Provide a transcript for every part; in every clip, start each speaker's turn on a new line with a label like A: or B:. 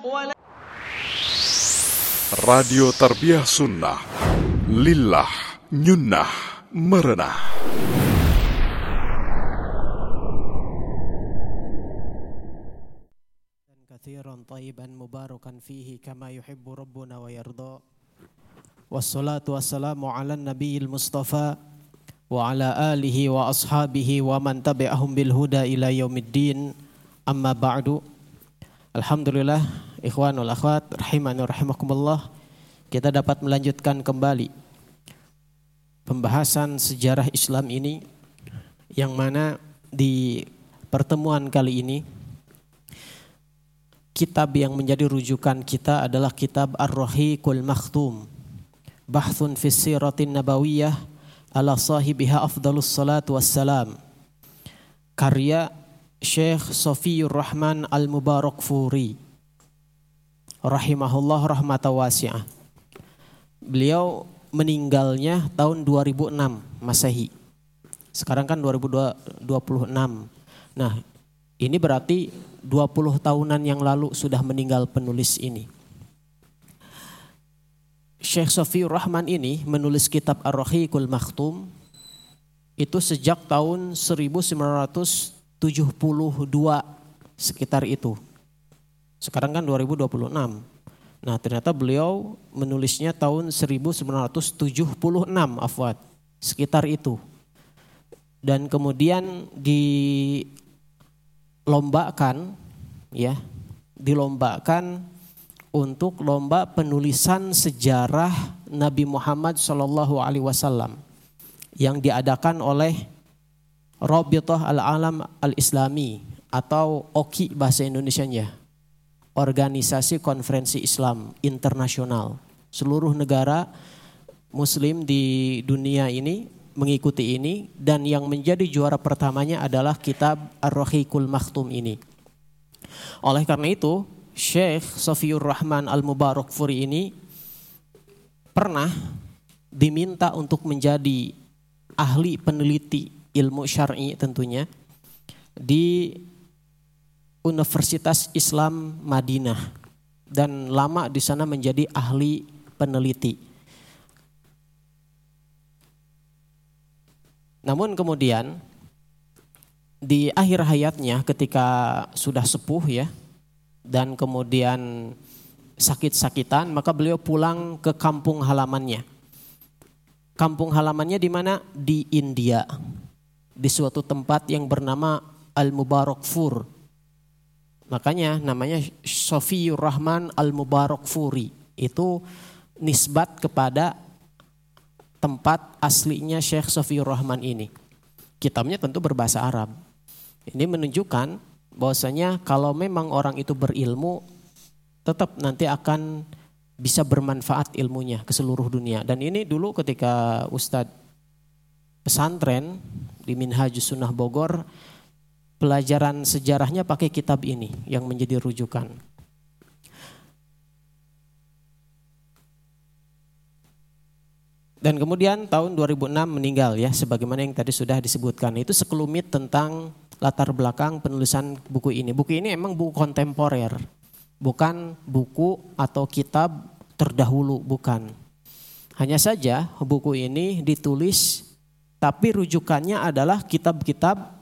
A: Radio Tarbiyah Sunnah Lillah Nyunnah Merenah.
B: Katsiran thayyiban mubarakan fihi kama yuhibbu rabbuna wa yarda. Wassalatu wassalamu ala nabiyil mustafa wa ala alihi wa ashabihi wa man tabi'ahum bil huda ila yaumiddin. Amma ba'du. Alhamdulillah, ikhwan wal akhwat rahimani rahimakumullah, kita dapat melanjutkan kembali pembahasan sejarah Islam ini, yang mana di pertemuan kali ini kitab yang menjadi rujukan kita adalah kitab Ar-Rahiqul Makhtum, Bahthun fi Siratin Nabawiyah ala sahibiha afdalus salatu wassalam, karya Syekh Safiyur Rahman Al-Mubarakfuri rahimahullah rahmatan wasi'ah. Beliau meninggalnya tahun 2006 Masehi. Sekarang kan 2026. Nah, ini berarti 20 tahunan yang lalu sudah meninggal penulis ini. Syekh Safiyur Rahman ini menulis kitab Ar-Rahiqul Makhtum itu sejak tahun 1972 sekitar itu. Sekarang kan 2026. Nah, ternyata beliau menulisnya tahun 1976 afwan, sekitar itu. Dan kemudian dilombakan untuk lomba penulisan sejarah Nabi Muhammad SAW yang diadakan oleh Rabithah Al-Alam Al-Islami atau OKI bahasa Indonesianya, Organisasi Konferensi Islam Internasional. Seluruh negara Muslim di dunia ini mengikuti ini, dan yang menjadi juara pertamanya adalah kitab Ar-Rahiqul Makhtum ini. Oleh karena itu, Syekh Safiyur Rahman Al-Mubarakfuri ini pernah diminta untuk menjadi ahli peneliti ilmu syar'i tentunya di Universitas Islam Madinah, dan lama di sana menjadi ahli peneliti. Namun kemudian di akhir hayatnya ketika sudah sepuh dan kemudian sakit-sakitan, maka beliau pulang ke kampung halamannya. Kampung halamannya di mana? Di India, di suatu tempat yang bernama Al-Mubarakfur. Makanya namanya Safiyur Rahman Al-Mubarakfuri. Itu nisbat kepada tempat aslinya Syekh Safiyur Rahman ini. Kitabnya tentu berbahasa Arab. Ini menunjukkan bahwasanya kalau memang orang itu berilmu, tetap nanti akan bisa bermanfaat ilmunya ke seluruh dunia. Dan ini dulu ketika Ustadz pesantren di Minhajus Sunnah Bogor, pelajaran sejarahnya pakai kitab ini yang menjadi rujukan. Dan kemudian tahun 2006 meninggal sebagaimana yang tadi sudah disebutkan. Itu sekelumit tentang latar belakang penulisan buku ini. Buku ini emang buku kontemporer, bukan buku atau kitab terdahulu, bukan. Hanya saja buku ini ditulis tapi rujukannya adalah kitab-kitab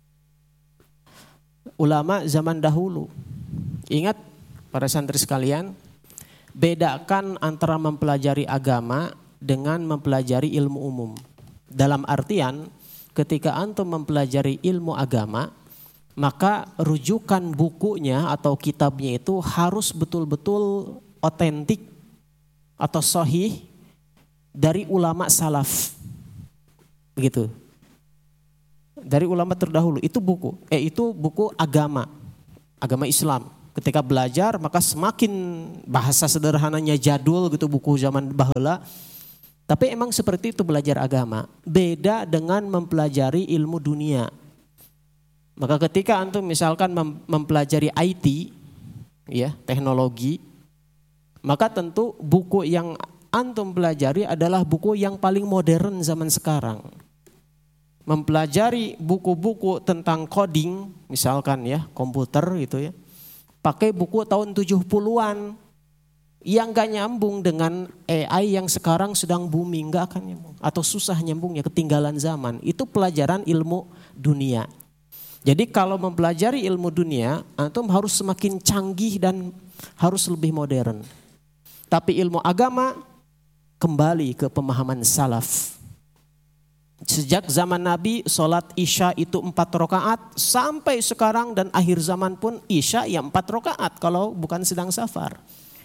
B: ulama zaman dahulu. Ingat para santri sekalian, bedakan antara mempelajari agama dengan mempelajari ilmu umum. Dalam artian ketika antum mempelajari ilmu agama, maka rujukan bukunya atau kitabnya itu harus betul-betul otentik atau sahih dari ulama salaf. Begitu. Dari ulama terdahulu itu buku agama Islam. Ketika belajar maka semakin bahasa sederhananya jadul gitu, buku zaman baheula. Tapi emang seperti itu belajar agama. Beda dengan mempelajari ilmu dunia. Maka ketika antum misalkan mempelajari IT, teknologi, maka tentu buku yang antum pelajari adalah buku yang paling modern zaman sekarang. Mempelajari buku-buku tentang coding, misalkan komputer gitu pakai buku tahun 70-an yang gak nyambung dengan AI yang sekarang sedang booming, gak akan nyambung. Atau susah nyambungnya, ketinggalan zaman. Itu pelajaran ilmu dunia. Jadi kalau mempelajari ilmu dunia, antum harus semakin canggih dan harus lebih modern. Tapi ilmu agama kembali ke pemahaman salaf. Sejak zaman Nabi, sholat Isya itu 4 rakaat sampai sekarang dan akhir zaman pun Isya ya 4 rakaat kalau bukan sedang safar.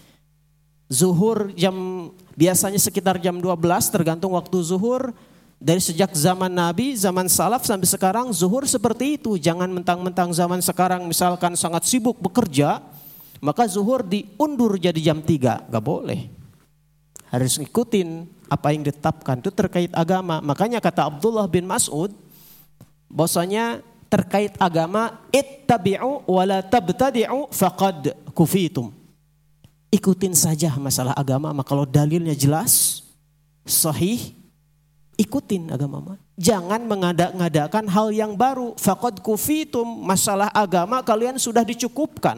B: Zuhur biasanya sekitar jam 12 tergantung waktu zuhur. Dari sejak zaman Nabi, zaman salaf sampai sekarang zuhur seperti itu. Jangan mentang-mentang zaman sekarang misalkan sangat sibuk bekerja, maka zuhur diundur jadi jam 3. Gak boleh. Harus ngikutin apa yang ditetapkan, itu terkait agama. Makanya kata Abdullah bin Mas'ud, bahwasanya terkait agama, ittabi'u wa la tabtadi'u faqad kufitum. Ikutin saja masalah agama, maka kalau dalilnya jelas, sahih, ikutin agama. Jangan mengada-ngadakan hal yang baru. Faqad kufitum, masalah agama kalian sudah dicukupkan.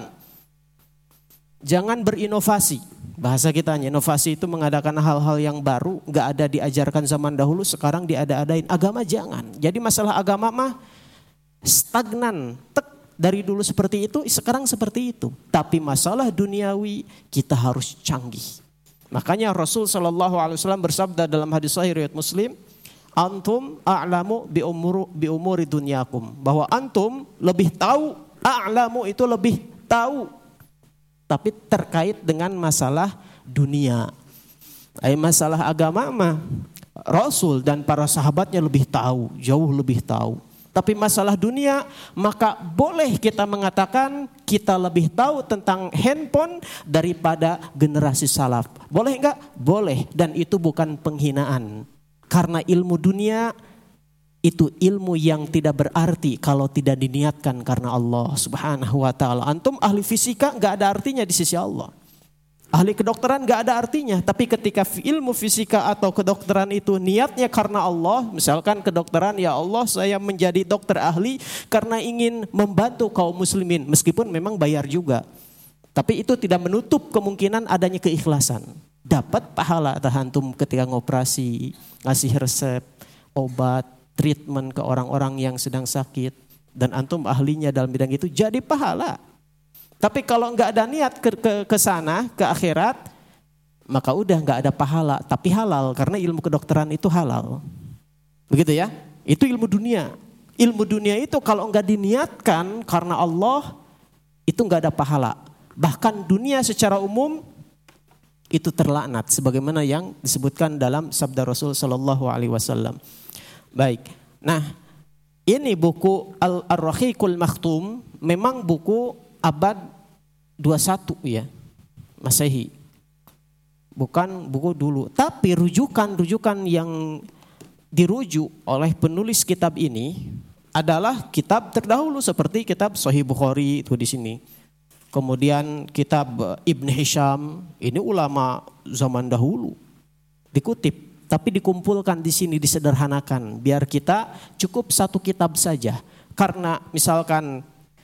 B: Jangan berinovasi. Bahasa kitanya, inovasi itu mengadakan hal-hal yang baru, gak ada diajarkan zaman dahulu, sekarang diada-adain. Agama jangan. Jadi masalah agama mah stagnan, dari dulu seperti itu, sekarang seperti itu. Tapi masalah duniawi kita harus canggih. Makanya Rasul SAW bersabda dalam hadis sahih riwayat Muslim, antum a'lamu bi umuri dunyakum, bahwa antum lebih tahu, a'lamu itu lebih tahu, tapi terkait dengan masalah dunia. Masalah agama mah Rasul dan para sahabatnya lebih tahu, jauh lebih tahu. Tapi masalah dunia, maka boleh kita mengatakan kita lebih tahu tentang handphone daripada generasi salaf. Boleh enggak? Boleh. Dan itu bukan penghinaan. Karena ilmu dunia itu ilmu yang tidak berarti kalau tidak diniatkan karena Allah Subhanahu wa ta'ala. Antum ahli fisika enggak ada artinya di sisi Allah. Ahli kedokteran enggak ada artinya. Tapi ketika ilmu fisika atau kedokteran itu niatnya karena Allah. Misalkan kedokteran, ya Allah saya menjadi dokter ahli karena ingin membantu kaum muslimin. Meskipun memang bayar juga. Tapi itu tidak menutup kemungkinan adanya keikhlasan. Dapat pahala antum ketika ngoperasi, ngasih resep, obat, treatment ke orang-orang yang sedang sakit. Dan antum ahlinya dalam bidang itu, jadi pahala. Tapi kalau enggak ada niat ke sana, ke akhirat, maka udah enggak ada pahala, tapi halal karena ilmu kedokteran itu halal. Begitu ya? Itu ilmu dunia. Ilmu dunia itu kalau enggak diniatkan karena Allah, itu enggak ada pahala. Bahkan dunia secara umum itu terlaknat sebagaimana yang disebutkan dalam sabda Rasul sallallahu alaihi wasallam. Baik. Nah, ini buku Ar-Rahiqul Makhtum memang buku abad 21 ya, Masehi. Bukan buku dulu, tapi rujukan yang dirujuk oleh penulis kitab ini adalah kitab terdahulu seperti kitab Sahih Bukhari itu di sini. Kemudian kitab Ibn Hisham, ini ulama zaman dahulu dikutip, tapi dikumpulkan di sini disederhanakan biar kita cukup satu kitab saja. Karena misalkan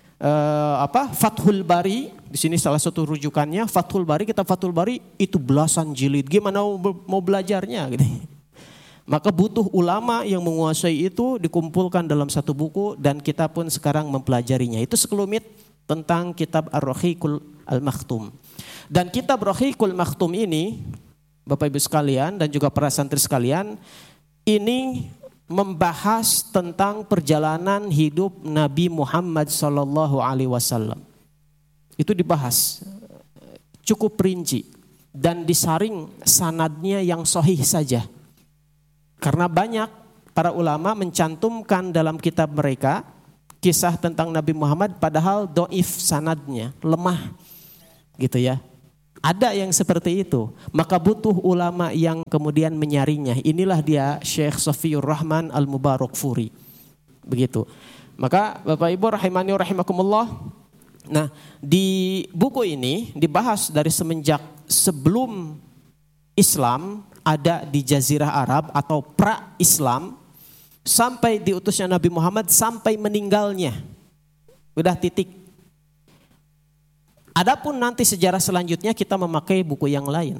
B: Fathul Bari, di sini salah satu rujukannya Fathul Bari, kitab Fathul Bari itu belasan jilid, gimana mau belajarnya gitu. Maka butuh ulama yang menguasai itu dikumpulkan dalam satu buku dan kita pun sekarang mempelajarinya. Itu sekelumit tentang kitab Ar-Rahiqul Al-Makhtum. Dan kitab Rahiqul Makhtum ini, Bapak Ibu sekalian dan juga para santri sekalian, ini membahas tentang perjalanan hidup Nabi Muhammad sallallahu alaihi wasallam. Itu dibahas cukup rinci dan disaring sanadnya yang sahih saja. Karena banyak para ulama mencantumkan dalam kitab mereka kisah tentang Nabi Muhammad padahal dhaif sanadnya, lemah. Gitu ya. Ada yang seperti itu, maka butuh ulama yang kemudian menyaringnya. Inilah dia Syekh Safiyur Rahman Al-Mubarakfuri. Begitu. Maka Bapak Ibu rahimani rahimakumullah. Nah, di buku ini dibahas dari semenjak sebelum Islam ada di Jazirah Arab atau pra-Islam sampai diutusnya Nabi Muhammad sampai meninggalnya. Udah titik. Adapun nanti sejarah selanjutnya kita memakai buku yang lain.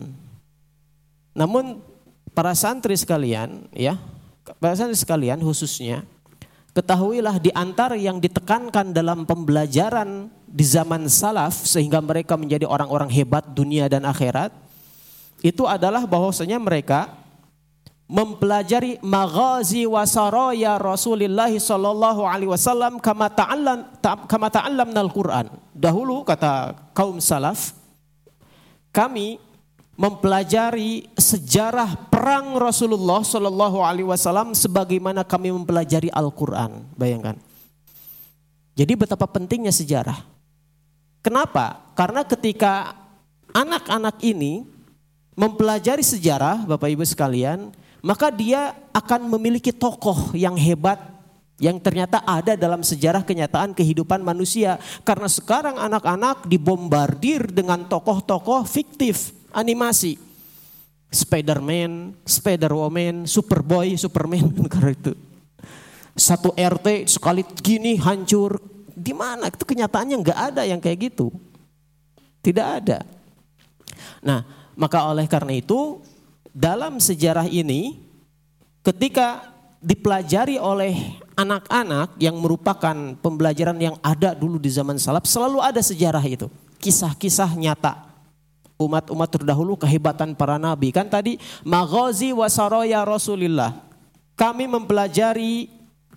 B: Namun para santri sekalian, ya, para santri sekalian khususnya, ketahuilah di antara yang ditekankan dalam pembelajaran di zaman salaf sehingga mereka menjadi orang-orang hebat dunia dan akhirat, itu adalah bahwasanya mereka mempelajari maghazi wa saraya Rasulullah sallallahu alaihi wasallam kama ta'allamna al-Qur'an. Dahulu kata kaum salaf, kami mempelajari sejarah perang Rasulullah sallallahu alaihi wasallam sebagaimana kami mempelajari Al-Qur'an. Bayangkan. Jadi betapa pentingnya sejarah. Kenapa? Karena ketika anak-anak ini mempelajari sejarah, Bapak Ibu sekalian, maka dia akan memiliki tokoh yang hebat yang ternyata ada dalam sejarah kenyataan kehidupan manusia. Karena sekarang anak-anak dibombardir dengan tokoh-tokoh fiktif, animasi. Spider-Man, Spider-Woman, Superboy, Superman, karena itu. Satu RT sekali gini hancur. Di mana? Itu kenyataannya nggak ada yang kayak gitu. Tidak ada. Nah, maka oleh karena itu dalam sejarah ini ketika dipelajari oleh anak-anak yang merupakan pembelajaran yang ada dulu di zaman salaf, selalu ada sejarah itu. Kisah-kisah nyata umat-umat terdahulu, kehebatan para nabi. Kan tadi maghazi wa saraya Rasulillah. Kami mempelajari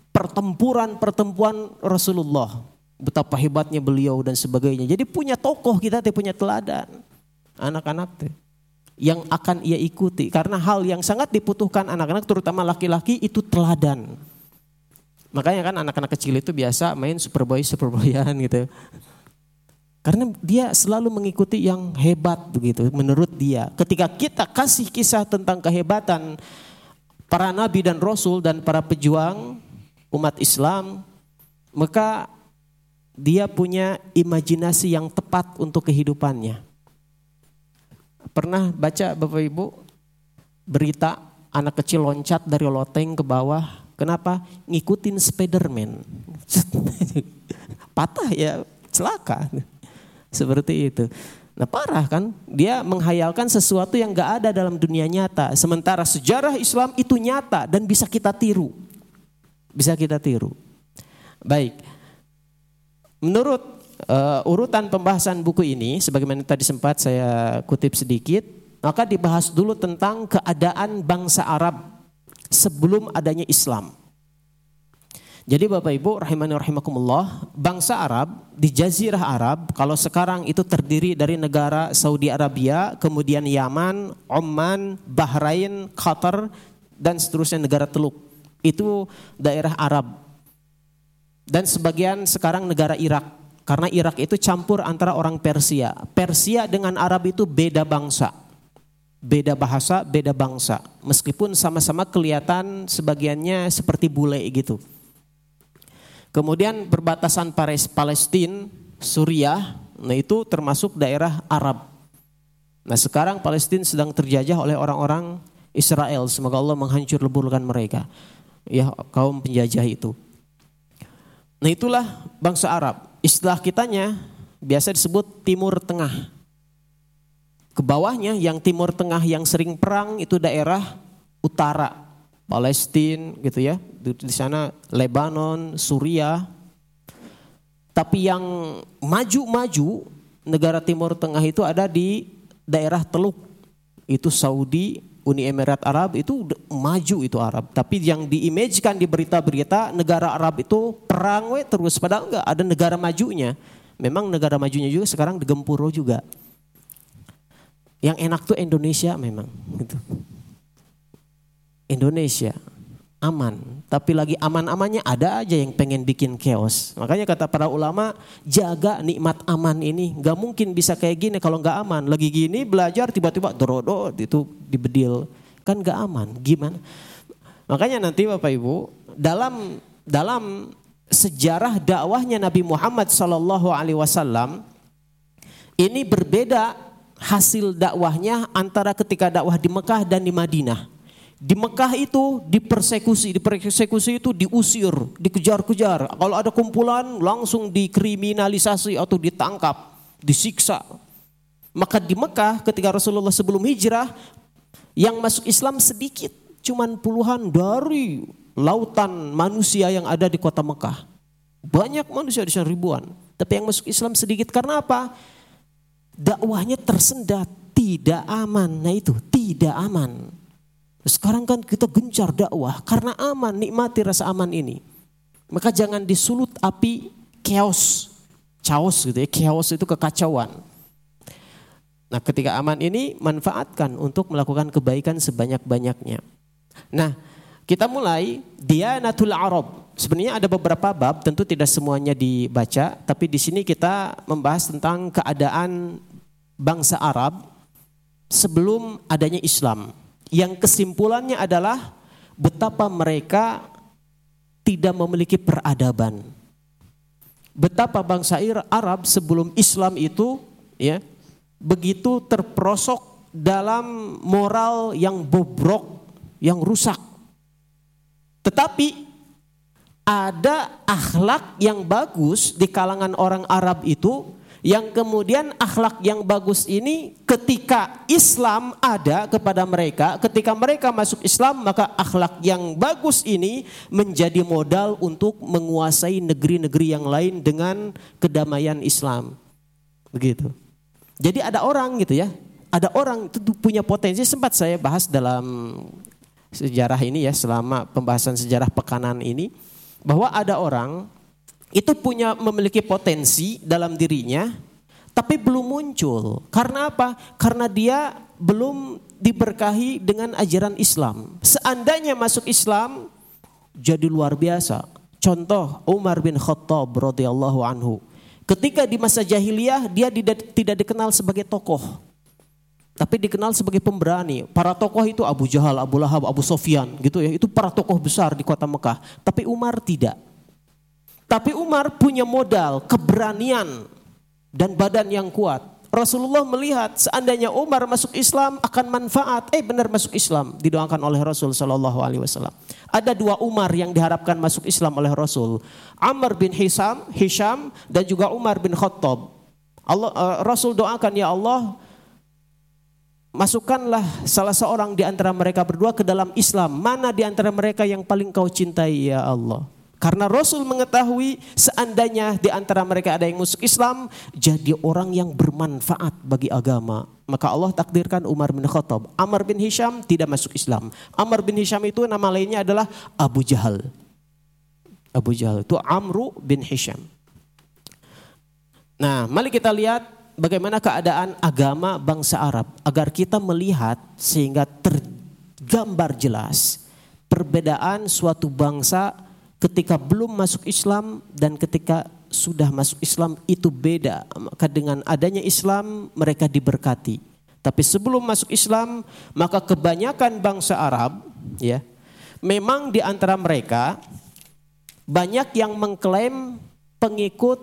B: pertempuran Rasulullah. Betapa hebatnya beliau dan sebagainya. Jadi punya tokoh kita, punya teladan. Anak-anak yang akan ia ikuti, karena hal yang sangat dibutuhkan anak-anak terutama laki-laki itu teladan. Makanya kan anak-anak kecil itu biasa main Superboyan gitu. Karena dia selalu mengikuti yang hebat begitu menurut dia. Ketika kita kasih kisah tentang kehebatan para nabi dan rasul dan para pejuang umat Islam, maka dia punya imajinasi yang tepat untuk kehidupannya. Pernah baca Bapak Ibu berita anak kecil loncat dari loteng ke bawah, kenapa? Ngikutin Spider-Man. Patah ya, celaka. Seperti itu. Nah parah kan, dia menghayalkan sesuatu yang gak ada dalam dunia nyata. Sementara sejarah Islam itu nyata dan bisa kita tiru. Bisa kita tiru. Baik, menurut urutan pembahasan buku ini, sebagaimana tadi sempat saya kutip sedikit, maka dibahas dulu tentang keadaan bangsa Arab sebelum adanya Islam. Jadi Bapak Ibu rahimani rahimakumullah, bangsa Arab di Jazirah Arab, kalau sekarang itu terdiri dari negara Saudi Arabia, kemudian Yaman, Oman, Bahrain, Qatar, dan seterusnya negara Teluk. Itu daerah Arab. Dan sebagian sekarang negara Irak. Karena Irak itu campur antara orang Persia. Persia dengan Arab itu beda bangsa. Beda bahasa, beda bangsa. Meskipun sama-sama kelihatan sebagiannya seperti bule gitu. Kemudian perbatasan Palestina, Suriah, nah itu termasuk daerah Arab. Nah sekarang Palestina sedang terjajah oleh orang-orang Israel. Semoga Allah menghancur leburkan mereka. Ya kaum penjajah itu. Nah itulah bangsa Arab. Istilah kitanya biasa disebut Timur Tengah. Ke bawahnya yang Timur Tengah yang sering perang itu daerah utara. Palestina gitu ya. Di sana Lebanon, Suriah. Tapi yang maju-maju negara Timur Tengah itu ada di daerah Teluk. Itu Saudi, Uni Emirat Arab itu maju itu Arab. Tapi yang diimajinkan di berita-berita negara Arab itu perang terus. Padahal enggak, ada negara majunya. Memang negara majunya juga sekarang digempur juga. Yang enak tuh Indonesia memang gitu. Indonesia aman, tapi lagi aman-amannya ada aja yang pengen bikin chaos. Makanya kata para ulama, jaga nikmat aman ini. Gak mungkin bisa kayak gini kalau gak aman. Lagi gini belajar tiba-tiba dorodo itu dibedil. Kan gak aman, gimana? Makanya nanti Bapak Ibu, dalam sejarah dakwahnya Nabi Muhammad SAW, ini berbeda hasil dakwahnya antara ketika dakwah di Mekah dan di Madinah. Di Mekah itu dipersekusi itu diusir, dikejar-kejar. Kalau ada kumpulan langsung dikriminalisasi atau ditangkap, disiksa. Maka di Mekah ketika Rasulullah sebelum hijrah, yang masuk Islam sedikit, cuman puluhan dari lautan manusia yang ada di kota Mekah. Banyak manusia di sana ribuan, tapi yang masuk Islam sedikit. Karena apa? Dakwahnya tersendat, tidak aman. Nah itu, tidak aman. Sekarang kan kita gencar dakwah karena aman, nikmati rasa aman ini. Maka jangan disulut api chaos gitu ya. Chaos itu kekacauan. Nah, ketika aman ini manfaatkan untuk melakukan kebaikan sebanyak-banyaknya. Nah, kita mulai Diyanatul Arab. Sebenarnya ada beberapa bab, tentu tidak semuanya dibaca, tapi di sini kita membahas tentang keadaan bangsa Arab sebelum adanya Islam. Yang kesimpulannya adalah betapa mereka tidak memiliki peradaban. Betapa bangsa Arab sebelum Islam itu ya begitu terperosok dalam moral yang bobrok, yang rusak. Tetapi ada akhlak yang bagus di kalangan orang Arab itu, yang kemudian akhlak yang bagus ini ketika Islam ada kepada mereka, ketika mereka masuk Islam, maka akhlak yang bagus ini menjadi modal untuk menguasai negeri-negeri yang lain dengan kedamaian Islam. Begitu. Jadi ada orang gitu ya, ada orang itu punya potensi, sempat saya bahas dalam sejarah ini ya, selama pembahasan sejarah pekanan ini, bahwa ada orang itu memiliki potensi dalam dirinya, tapi belum muncul. Karena apa? Karena dia belum diberkahi dengan ajaran Islam. Seandainya masuk Islam, jadi luar biasa. Contoh Umar bin Khattab radhiyallahu anhu. Ketika di masa jahiliyah dia tidak dikenal sebagai tokoh, tapi dikenal sebagai pemberani. Para tokoh itu Abu Jahal, Abu Lahab, Abu Sofyan gitu ya. Itu para tokoh besar di kota Mekah. Tapi Umar tidak. Tapi Umar punya modal, keberanian dan badan yang kuat. Rasulullah melihat seandainya Umar masuk Islam akan manfaat. Benar masuk Islam, didoakan oleh Rasul sallallahu alaihi wasallam. Ada dua Umar yang diharapkan masuk Islam oleh Rasul. Amr bin Hisham dan juga Umar bin Khattab. Rasul doakan, ya Allah, masukkanlah salah seorang di antara mereka berdua ke dalam Islam. Mana di antara mereka yang paling kau cintai ya Allah? Karena Rasul mengetahui seandainya di antara mereka ada yang masuk Islam, jadi orang yang bermanfaat bagi agama. Maka Allah takdirkan Umar bin Khattab. Amr bin Hisham tidak masuk Islam. Amr bin Hisham itu nama lainnya adalah Abu Jahal. Abu Jahal itu Amru bin Hisham. Nah, mari kita lihat bagaimana keadaan agama bangsa Arab, agar kita melihat sehingga tergambar jelas perbedaan suatu bangsa ketika belum masuk Islam dan ketika sudah masuk Islam itu beda. Maka dengan adanya Islam mereka diberkati. Tapi sebelum masuk Islam, maka kebanyakan bangsa Arab ya, memang di antara mereka banyak yang mengklaim pengikut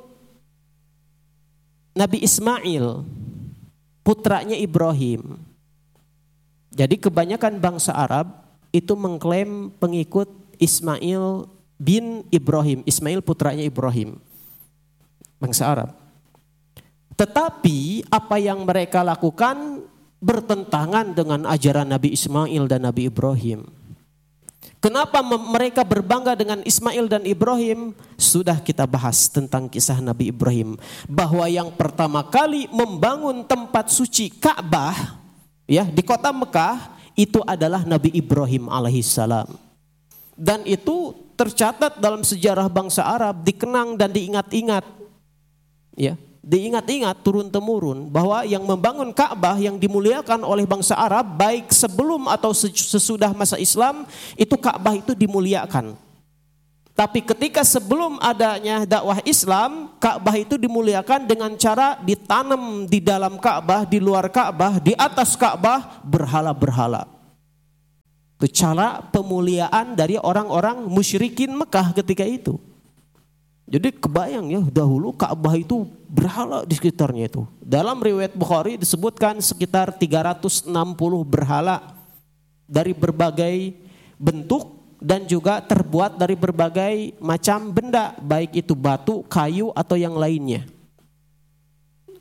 B: Nabi Ismail, putranya Ibrahim. Jadi kebanyakan bangsa Arab itu mengklaim pengikut Ismail bin Ibrahim, Ismail putranya Ibrahim, bangsa Arab. Tetapi apa yang mereka lakukan bertentangan dengan ajaran Nabi Ismail dan Nabi Ibrahim. Kenapa mereka berbangga dengan Ismail dan Ibrahim? Sudah kita bahas tentang kisah Nabi Ibrahim, bahwa yang pertama kali membangun tempat suci Ka'bah ya di kota Mekah itu adalah Nabi Ibrahim alaihissalam. Dan itu tercatat dalam sejarah bangsa Arab, dikenang dan diingat-ingat. Ya, diingat-ingat turun-temurun bahwa yang membangun Ka'bah yang dimuliakan oleh bangsa Arab baik sebelum atau sesudah masa Islam, itu Ka'bah itu dimuliakan. Tapi ketika sebelum adanya dakwah Islam, Ka'bah itu dimuliakan dengan cara ditanam di dalam Ka'bah, di luar Ka'bah, di atas Ka'bah berhala-berhala. Itu cara pemuliaan dari orang-orang musyrikin Mekah ketika itu. Jadi kebayang ya, dahulu Ka'bah itu berhala di sekitarnya itu. Dalam riwayat Bukhari disebutkan sekitar 360 berhala dari berbagai bentuk dan juga terbuat dari berbagai macam benda, baik itu batu, kayu atau yang lainnya.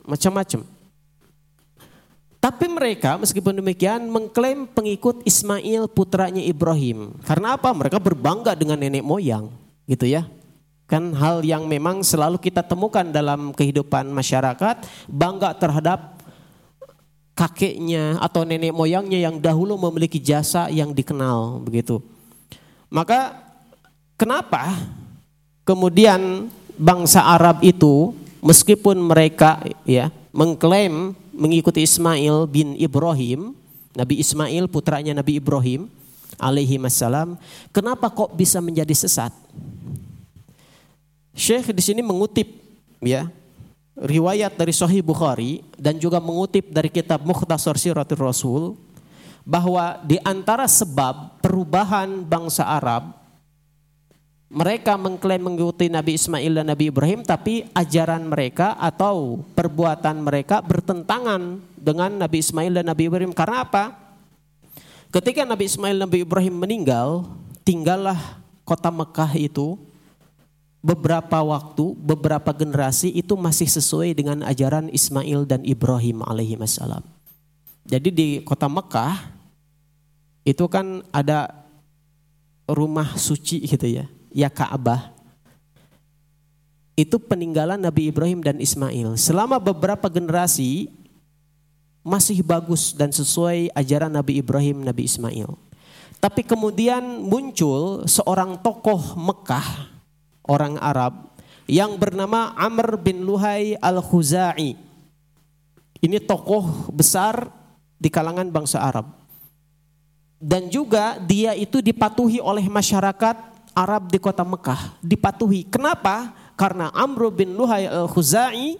B: macam-macam. Tapi mereka meskipun demikian mengklaim pengikut Ismail putranya Ibrahim. Karena apa? Mereka berbangga dengan nenek moyang, gitu ya. Kan hal yang memang selalu kita temukan dalam kehidupan masyarakat, bangga terhadap kakeknya atau nenek moyangnya yang dahulu memiliki jasa yang dikenal, begitu. Maka kenapa kemudian bangsa Arab itu meskipun mereka ya mengklaim mengikuti Ismail bin Ibrahim, Nabi Ismail putranya Nabi Ibrahim alaihi wassalam, kenapa kok bisa menjadi sesat? Syekh di sini mengutip ya riwayat dari Sahih Bukhari dan juga mengutip dari kitab Mukhtasar Siratul Rasul bahwa di antara sebab perubahan bangsa Arab, mereka mengklaim mengikuti Nabi Ismail dan Nabi Ibrahim, tapi ajaran mereka atau perbuatan mereka bertentangan dengan Nabi Ismail dan Nabi Ibrahim. Karena apa? Ketika Nabi Ismail dan Nabi Ibrahim meninggal, tinggallah kota Mekah itu beberapa waktu, beberapa generasi itu masih sesuai dengan ajaran Ismail dan Ibrahim alaihi wassalam. Jadi di kota Mekah itu kan ada rumah suci gitu ya. Ya Ka'bah, itu peninggalan Nabi Ibrahim dan Ismail. Selama beberapa generasi masih bagus dan sesuai ajaran Nabi Ibrahim, Nabi Ismail. Tapi kemudian muncul seorang tokoh Mekah, orang Arab, yang bernama Amr bin Luhai al-Khuzai. Ini tokoh besar di kalangan bangsa Arab. Dan juga dia itu dipatuhi oleh masyarakat Arab di kota Mekah, dipatuhi. Kenapa? Karena Amr bin Luhai al-Khuzai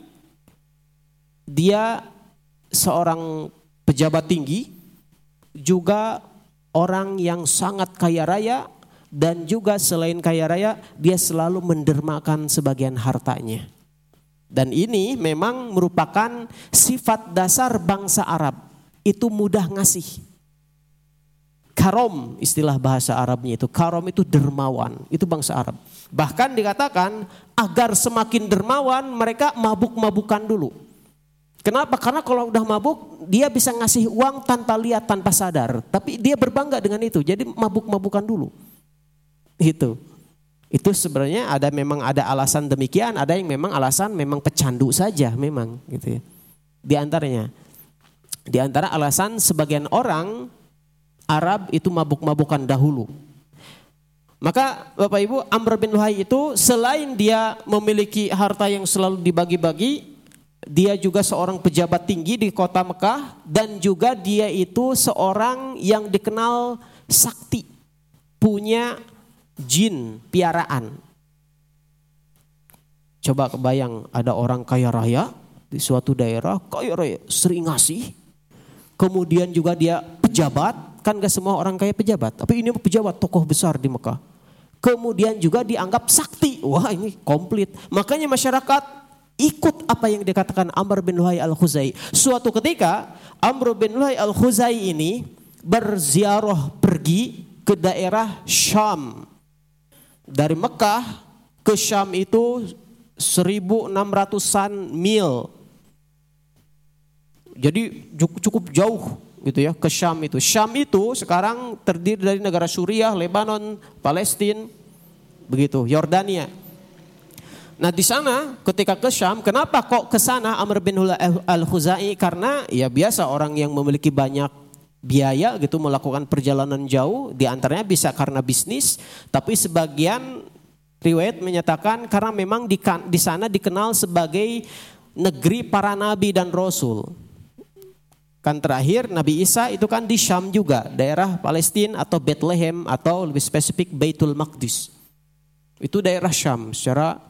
B: dia seorang pejabat tinggi, juga orang yang sangat kaya raya, dan juga selain kaya raya dia selalu mendermakan sebagian hartanya. Dan ini memang merupakan sifat dasar bangsa Arab, itu mudah ngasih. Karom, istilah bahasa Arabnya itu. Karom itu dermawan, itu bangsa Arab. Bahkan dikatakan agar semakin dermawan mereka mabuk-mabukan dulu. Kenapa? Karena kalau udah mabuk dia bisa ngasih uang tanpa lihat, tanpa sadar. Tapi dia berbangga dengan itu, jadi mabuk-mabukan dulu. Itu sebenarnya memang ada alasan demikian, ada yang memang alasan memang pecandu saja memang gitu ya. Di antara alasan sebagian orang Arab itu mabuk-mabukan dahulu. Maka Bapak Ibu, Amr bin Luhai itu selain dia memiliki harta yang selalu dibagi-bagi, dia juga seorang pejabat tinggi di kota Mekah, dan juga dia itu seorang yang dikenal sakti, punya jin piaraan. Coba kebayang ada orang kaya raya di suatu daerah, kaya raya sering ngasih, kemudian juga dia pejabat. Kan gak semua orang kaya pejabat, tapi ini pejabat tokoh besar di Mekah. Kemudian juga dianggap sakti. Wah, ini komplit. Makanya masyarakat ikut apa yang dikatakan Amr bin Luhai al-Khuzai. Suatu ketika Amr bin Luhai al-Khuzai ini berziarah pergi ke daerah Syam. Dari Mekah ke Syam itu 1.600-an mil. Jadi cukup jauh gitu ya ke Syam itu. Syam itu sekarang terdiri dari negara Suriah, Lebanon, Palestina, begitu, Yordania. Nah di sana ketika ke Syam, kenapa kok ke sana Amr bin al-Khuzai? Karena ya biasa orang yang memiliki banyak biaya gitu melakukan perjalanan jauh, di antaranya bisa karena bisnis, tapi sebagian riwayat menyatakan karena memang di sana dikenal sebagai negeri para nabi dan rasul. Kan terakhir Nabi Isa itu kan di Syam juga, daerah Palestina atau Bethlehem atau lebih spesifik Baitul Maqdis. Itu daerah Syam secara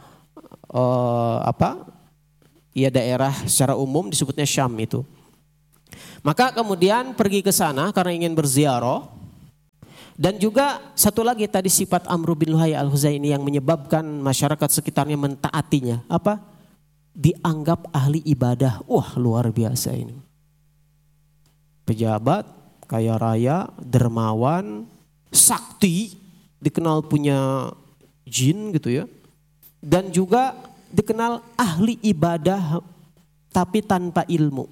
B: daerah secara umum disebutnya Syam itu. Maka kemudian pergi ke sana karena ingin berziarah. Dan juga satu lagi tadi sifat Amr bin Luhai al-Khuzai ini yang menyebabkan masyarakat sekitarnya mentaatinya. Apa? Dianggap ahli ibadah. Wah, luar biasa ini. Pejabat, kaya raya, dermawan, sakti, dikenal punya jin gitu ya. Dan juga dikenal ahli ibadah tapi tanpa ilmu.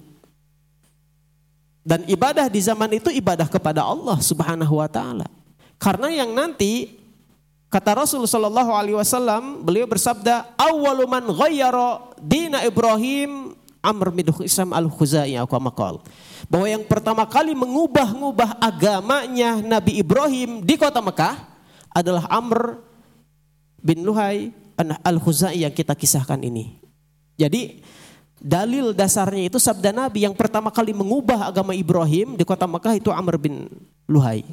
B: Dan ibadah di zaman itu ibadah kepada Allah Subhanahu wa taala. Karena yang nanti kata Rasul sallallahu alaihi wasallam, beliau bersabda, "Awwalu man ghayyara dina Ibrahim Amr bin Hisam al-Khuzai," bahwa yang pertama kali mengubah-ubah agamanya Nabi Ibrahim di kota Mekah adalah Amr bin Luhai al-Khuzai yang kita kisahkan ini. Jadi dalil dasarnya itu sabda Nabi, yang pertama kali mengubah agama Ibrahim di kota Mekah itu Amr bin Luhai.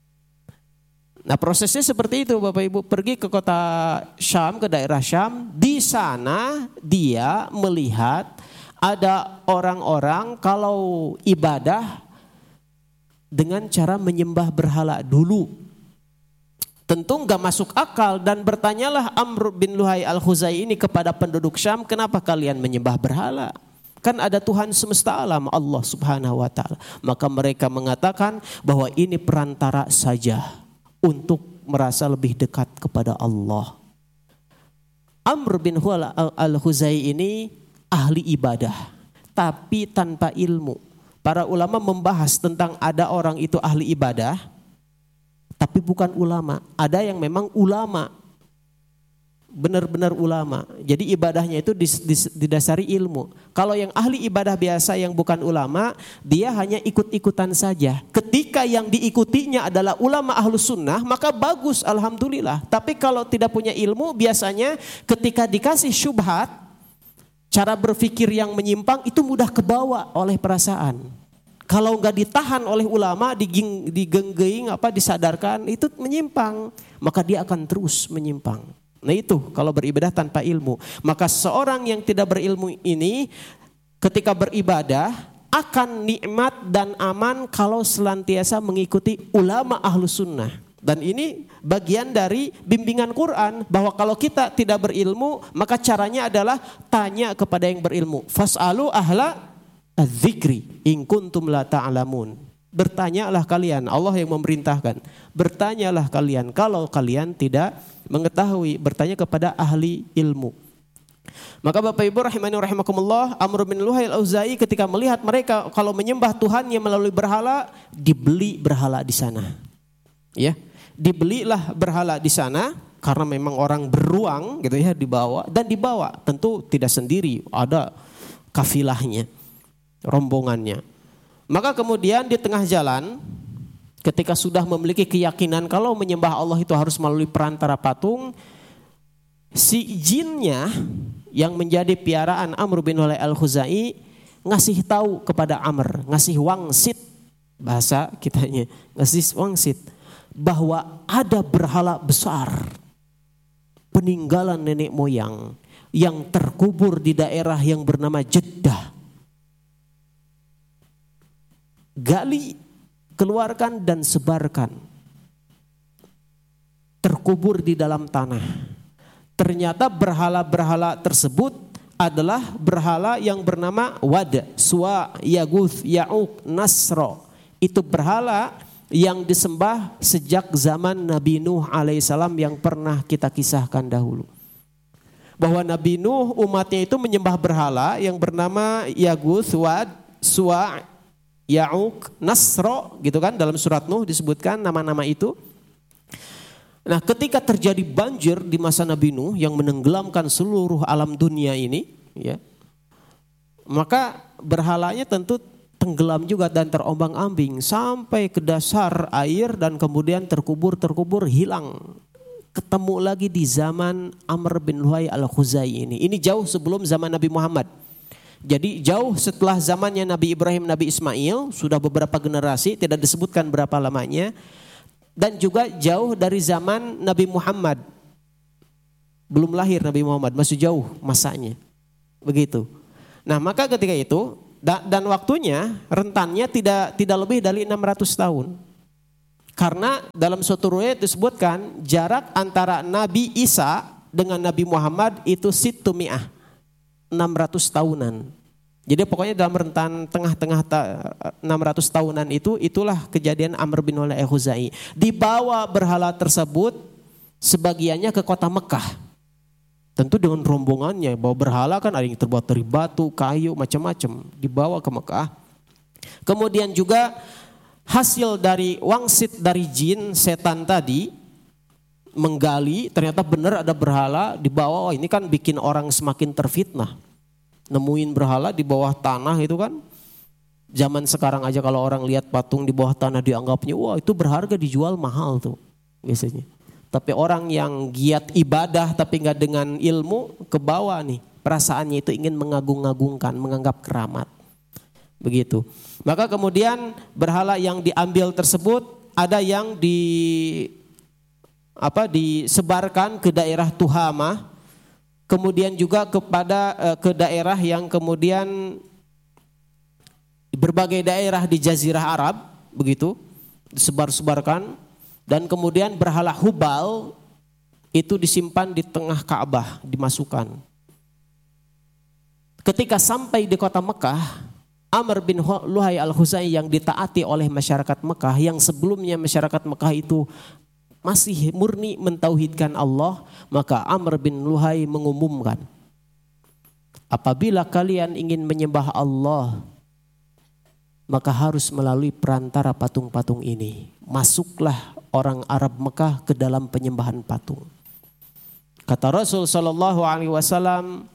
B: Nah, prosesnya seperti itu Bapak Ibu, pergi ke kota Syam, ke daerah Syam. Di sana dia melihat ada orang-orang kalau ibadah dengan cara menyembah berhala dulu. Tentu gak masuk akal, dan bertanyalah Amr bin Luhai al-Khuzai ini kepada penduduk Syam, kenapa kalian menyembah berhala? Kan ada Tuhan semesta alam, Allah Subhanahu wa taala. Maka mereka mengatakan bahwa ini perantara saja untuk merasa lebih dekat kepada Allah. Amr bin Luhai al-Khuzai ini ahli ibadah, tapi tanpa ilmu. Para ulama membahas tentang ada orang itu ahli ibadah, tapi bukan ulama. Ada yang memang ulama, benar-benar ulama. Jadi ibadahnya itu didasari ilmu. Kalau yang ahli ibadah biasa yang bukan ulama, dia hanya ikut-ikutan saja. Ketika yang diikutinya adalah ulama ahlus sunnah, maka bagus, alhamdulillah. Tapi kalau tidak punya ilmu, biasanya ketika dikasih syubhat, cara berpikir yang menyimpang itu mudah kebawa oleh perasaan. Kalau nggak ditahan oleh ulama, digenggeing disadarkan, itu menyimpang, maka dia akan terus menyimpang. Nah itu kalau beribadah tanpa ilmu. Maka seorang yang tidak berilmu ini ketika beribadah akan nikmat dan aman kalau senantiasa mengikuti ulama ahlus sunnah. Dan ini bagian dari bimbingan Quran, bahwa kalau kita tidak berilmu, maka caranya adalah tanya kepada yang berilmu. Fas'alu ahla az-zikri in kuntum la ta'lamun. Bertanyalah kalian, Allah yang memerintahkan. Bertanyalah kalian kalau kalian tidak mengetahui, bertanya kepada ahli ilmu. Maka Bapak Ibu rahimani rahimakumullah, Amr bin Luhai al-Khuzai ketika melihat mereka kalau menyembah Tuhannya melalui berhala, dibeli berhala di sana. Ya, dibelilah berhala di sana karena memang orang beruang gitu ya, dibawa tentu tidak sendiri, ada kafilahnya, rombongannya. Maka kemudian di tengah jalan ketika sudah memiliki keyakinan kalau menyembah Allah itu harus melalui perantara patung, si jinnya yang menjadi piaraan Amr bin Luhai al-Khuzai ngasih tahu kepada Amr, ngasih wangsit, bahasa kitanya ngasih wangsit, bahwa ada berhala besar peninggalan nenek moyang yang terkubur di daerah yang bernama Jeddah. Gali, keluarkan dan sebarkan. Terkubur di dalam tanah. Ternyata berhala-berhala tersebut adalah berhala yang bernama Wad, Suwa, Yaguth, Ya'uq, Nasro. Itu berhala yang disembah sejak zaman Nabi Nuh alaihissalam yang pernah kita kisahkan dahulu. Bahwa Nabi Nuh umatnya itu menyembah berhala yang bernama Yaguth, Wad, Suwa, Ya'uq, Nasro, gitu kan, dalam surat Nuh disebutkan nama-nama itu. Nah, ketika terjadi banjir di masa Nabi Nuh yang menenggelamkan seluruh alam dunia ini, ya, maka berhalanya tentu tenggelam juga dan terombang-ambing sampai ke dasar air dan kemudian terkubur hilang. Ketemu lagi di zaman Amr bin Luhai al-Khuzai ini. Ini jauh sebelum zaman Nabi Muhammad. Jadi jauh setelah zamannya Nabi Ibrahim, Nabi Ismail, sudah beberapa generasi, tidak disebutkan berapa lamanya. Dan juga jauh dari zaman Nabi Muhammad. Belum lahir Nabi Muhammad, masih jauh masanya. Begitu. Nah, maka ketika itu dan waktunya, rentannya tidak lebih dari 600 tahun. Karena dalam suatu riwayat disebutkan jarak antara Nabi Isa dengan Nabi Muhammad itu 600 tahunan. Jadi pokoknya dalam rentan tengah-tengah 600 tahunan itulah kejadian Amr bin Luhai al-Khuzai. Dibawa berhala tersebut sebagiannya ke kota Mekah. Tentu dengan rombongannya, bawa berhala kan ada yang terbuat dari batu, kayu, macam-macam, dibawa ke Mekah. Kemudian juga hasil dari wangsit dari jin, setan tadi, menggali, ternyata benar ada berhala, dibawa. Oh, ini kan bikin orang semakin terfitnah. Nemuin berhala di bawah tanah itu kan. Zaman sekarang aja kalau orang lihat patung di bawah tanah dianggapnya, wah itu berharga, dijual mahal tuh biasanya. Tapi orang yang giat ibadah tapi nggak dengan ilmu, ke bawah nih perasaannya itu ingin mengagung-agungkan, menganggap keramat. Begitu. Maka kemudian berhala yang diambil tersebut ada yang disebarkan ke daerah Tuhama, kemudian juga ke daerah yang kemudian berbagai daerah di Jazirah Arab, begitu disebar-sebarkan. Dan kemudian berhala Hubal itu disimpan di tengah Ka'bah, dimasukkan. Ketika sampai di kota Mekah, Amr bin Luhai al-Khuzai yang ditaati oleh masyarakat Mekah, yang sebelumnya masyarakat Mekah itu masih murni mentauhidkan Allah, maka Amr bin Luhai mengumumkan, apabila kalian ingin menyembah Allah, maka harus melalui perantara patung-patung ini. Masuklah orang Arab Mekah ke dalam penyembahan patung. Kata Rasul sallallahu alaihi wasallam,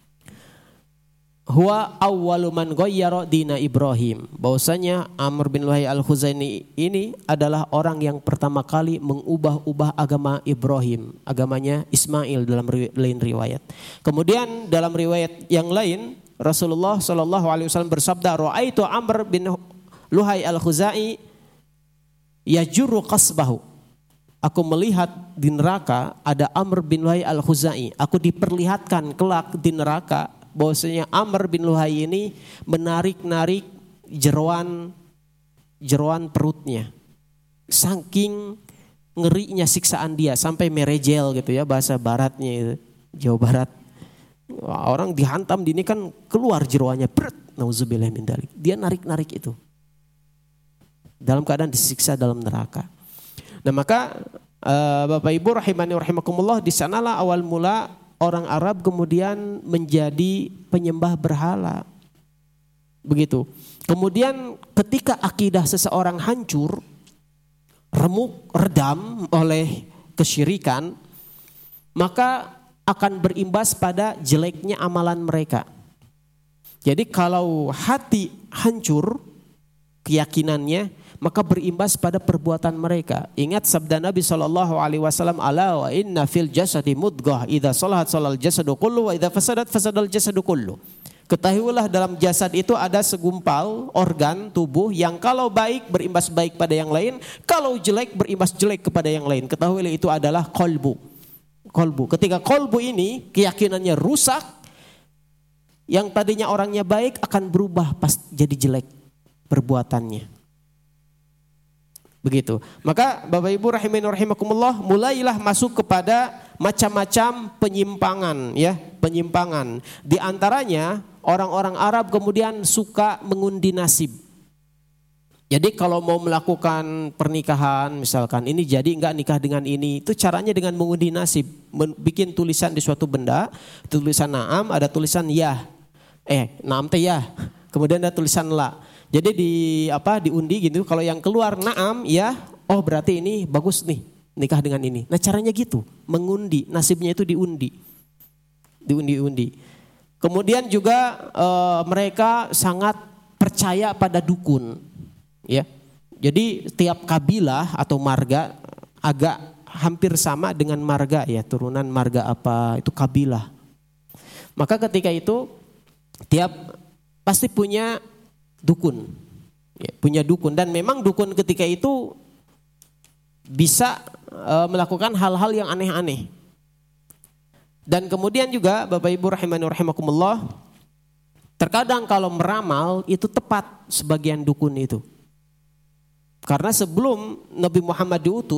B: huwa awwalu man ghayyara dina Ibrahim. Bahwasanya Amr bin Luhai al-Khuzaini ini adalah orang yang pertama kali mengubah-ubah agama Ibrahim, agamanya Ismail dalam lain riwayat. Kemudian dalam riwayat yang lain Rasulullah sallallahu alaihi wasallam bersabda, ra'aitu Amr bin Luhai al-Khuzai yajurru qasbahu. Aku melihat di neraka ada Amr bin Luhai al-Khuzai. Aku diperlihatkan kelak di neraka bahwasanya Amr bin Luhai ini menarik-narik jeroan perutnya. Saking ngerinya siksaan dia sampai merejel gitu ya, bahasa baratnya itu, Jawa Barat. Orang dihantam ini kan keluar jeroannya, nauzubillah min dzalik. Dia narik-narik itu. Dalam keadaan disiksa dalam neraka. Nah maka Bapak Ibu rahimani rahimakumullah, di sanalah awal mula orang Arab kemudian menjadi penyembah berhala. Begitu. Kemudian ketika akidah seseorang hancur, remuk, redam oleh kesyirikan, maka akan berimbas pada jeleknya amalan mereka. Jadi kalau hati hancur keyakinannya, maka berimbas pada perbuatan mereka. Ingat sabda Nabi SAW, ala wa inna fil jasadi mudghah, idza salahat salal jasadu kullu wa idza fasadat fasadal jasadu kullu. Ketahuilah dalam jasad itu ada segumpal organ tubuh yang kalau baik berimbas baik pada yang lain, kalau jelek berimbas jelek kepada yang lain. Ketahuilah itu adalah qalbu. Ketika qalbu ini keyakinannya rusak, yang tadinya orangnya baik akan berubah pas jadi jelek perbuatannya. Begitu. Maka Bapak Ibu rahimani rahimakumullah, mulailah masuk kepada macam-macam penyimpangan ya, penyimpangan. Di antaranya orang-orang Arab kemudian suka mengundi nasib. Jadi kalau mau melakukan pernikahan misalkan, ini jadi enggak nikah dengan ini, itu caranya dengan mengundi nasib. Bikin tulisan di suatu benda, tulisan naam, ada tulisan ya. Naam teh ya. Kemudian ada tulisan la. Jadi diundi gitu, kalau yang keluar naam ya, oh berarti ini bagus nih nikah dengan ini. Nah caranya gitu, mengundi, nasibnya itu diundi. Kemudian juga mereka sangat percaya pada dukun. Ya. Jadi tiap kabilah atau marga agak hampir sama dengan marga ya, turunan marga apa itu kabilah. Maka ketika itu tiap pasti punya dukun, ya, punya dukun, dan memang dukun ketika itu bisa melakukan hal-hal yang aneh-aneh. Dan kemudian juga Bapak Ibu rahimani rahimakumullah, terkadang kalau meramal itu tepat sebagian dukun itu. Karena sebelum Nabi Muhammad diutus,